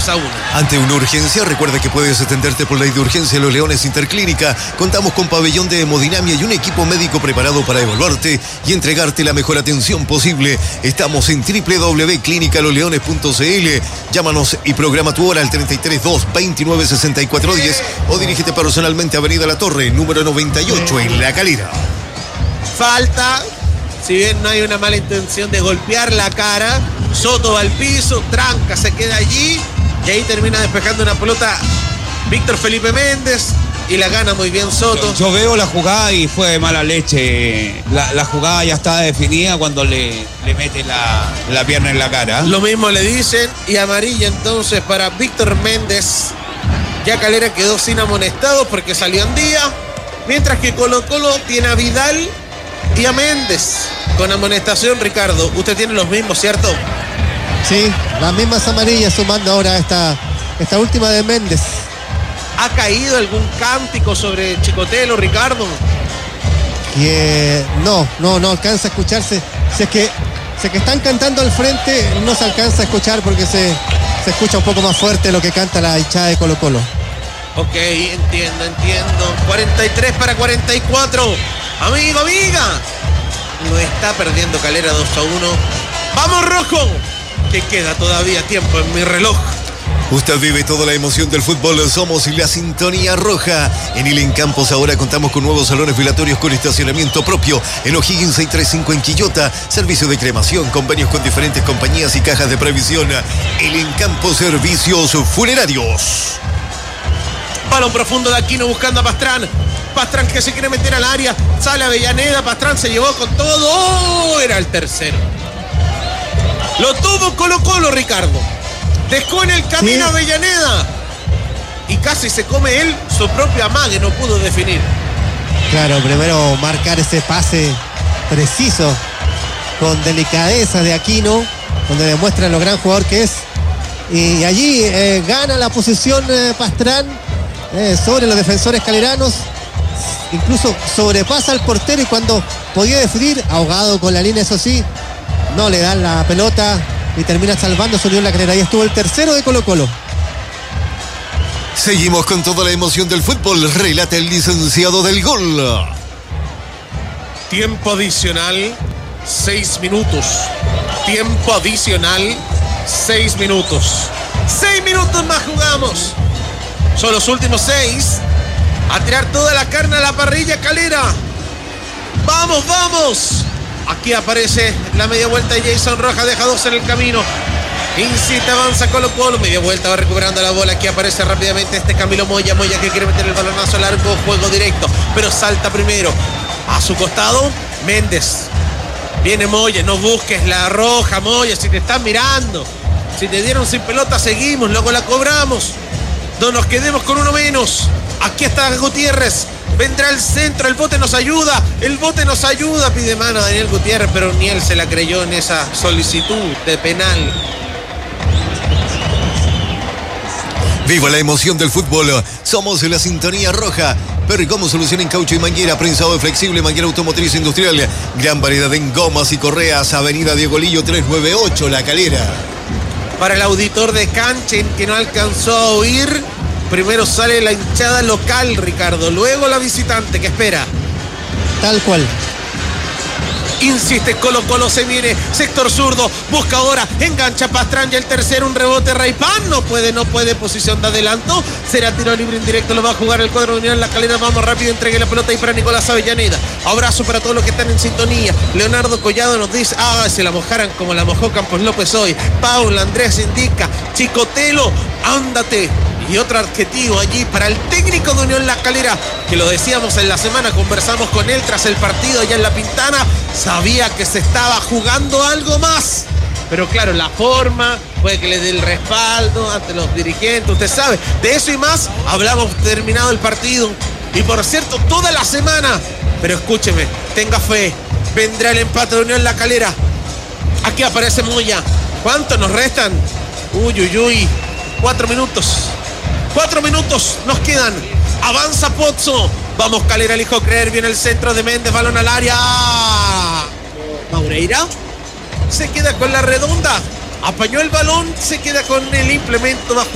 2-1. Ante una urgencia, recuerda que puedes atenderte por ley de urgencia en Los Leones Interclínica. Contamos con pabellón de hemodinamia y un equipo médico preparado para evaluarte y entregarte la mejor atención posible. Estamos en www.clinicalosleones.cl. Llámanos y programa tu hora al 332-296410 o dirígete personalmente a Avenida La Torre, número 98 en La Calera. Falta, si bien no hay una mala intención de golpear la cara, Soto va al piso, tranca, se queda allí y ahí termina despejando una pelota Víctor Felipe Méndez y la gana muy bien Soto. Yo veo la jugada y fue de mala leche. La jugada ya estaba definida cuando le mete la pierna en la cara. Lo mismo le dicen y amarilla entonces para Víctor Méndez. Ya Calera quedó sin amonestados porque salió Andía, mientras que Colo-Colo tiene a Vidal y a Méndez con amonestación. Ricardo, usted tiene los mismos, ¿cierto? Sí, las mismas amarillas, sumando ahora esta última de Méndez. ¿Ha caído algún cántico sobre Chicotelo, Ricardo? No alcanza a escucharse. Si es que están cantando al frente, no se alcanza a escuchar porque se escucha un poco más fuerte lo que canta la hinchada de Colo-Colo. Ok, entiendo. 43-44. Amigo, amiga. Lo está perdiendo Calera 2-1. ¡Vamos, rojo! Que queda todavía tiempo en mi reloj. Usted vive toda la emoción del fútbol. Somos la Sintonía Roja. En Ilen Campos ahora contamos con nuevos salones velatorios con estacionamiento propio. En O'Higgins 635 en Quillota. Servicio de cremación, convenios con diferentes compañías y cajas de previsión. Ilen Campos Servicios Funerarios. Balón profundo de Aquino buscando a Pastrán. Pastrán que se quiere meter al área. Sale Avellaneda. Pastrán se llevó con todo. ¡Oh! Era el tercero. Lo tuvo Colo-Colo, Ricardo. Dejó en el camino a Avellaneda y casi se come él su propia amague, no pudo definir. Claro, primero marcar ese pase preciso con delicadeza de Aquino, donde demuestra lo gran jugador que es. Y allí gana la posición Pastrán sobre los defensores caleranos, incluso sobrepasa al portero y cuando podía definir, ahogado con la línea, eso sí, no le dan la pelota y termina salvando su Unión La Calera. Ahí estuvo el tercero de Colo-Colo. Seguimos con toda la emoción del fútbol. Relata el licenciado del gol. Tiempo adicional, 6 minutos. Tiempo adicional, 6 minutos. 6 minutos más jugamos. Son los últimos 6. A tirar toda la carne a la parrilla, Calera. ¡Vamos, vamos! Aquí aparece la media vuelta de Jason Rojas, deja 2 en el camino. Insiste, avanza Colo-Colo, media vuelta, va recuperando la bola. Aquí aparece rápidamente Camilo Moya que quiere meter el balonazo largo, juego directo, pero salta primero. A su costado, Méndez. Viene Moya, no busques la roja, Moya, si te están mirando. Si te dieron sin pelota, seguimos, luego la cobramos. No nos quedemos con uno menos. Aquí está Gutiérrez. Vendrá el centro, el bote nos ayuda, pide mano a Daniel Gutiérrez, pero ni él se la creyó en esa solicitud de penal. Viva la emoción del fútbol. Somos la Sintonía Roja. Pericom solución en caucho y manguera, prensado flexible, manguera automotriz industrial. Gran variedad en gomas y correas. Avenida Diego Lillo 398, La Calera. Para el auditor de Canchen que no alcanzó a oír, primero sale la hinchada local, Ricardo, luego la visitante que espera. Tal cual. Insiste, Colo-Colo se viene, sector zurdo, busca ahora, engancha Pastrán y el tercero, un rebote Raipán, no puede, posición de adelanto, será tiro libre indirecto, lo va a jugar el cuadro de Unión La Calera, vamos rápido, entregue la pelota ahí para Nicolás Avellaneda, abrazo para todos los que están en sintonía. Leonardo Collado nos dice, se la mojaran como la mojó Campos López hoy. Paula Andrés indica, Chicotelo, ándate. Y otro adjetivo allí para el técnico de Unión La Calera, que lo decíamos en la semana, conversamos con él tras el partido allá en La Pintana, sabía que se estaba jugando algo más, pero claro, la forma, puede que le dé el respaldo ante los dirigentes, usted sabe, de eso y más hablamos terminado el partido, y por cierto, toda la semana, pero escúcheme, tenga fe, vendrá el empate de Unión La Calera. Aquí aparece Moya, ¿cuánto nos restan? 4 minutos. 4 minutos nos quedan. Avanza Pozzo. Vamos, Calera, elijo creer. Viene el centro de Méndez. Balón al área. Maureira se queda con la redonda. Apañó el balón. Se queda con el implemento bajo.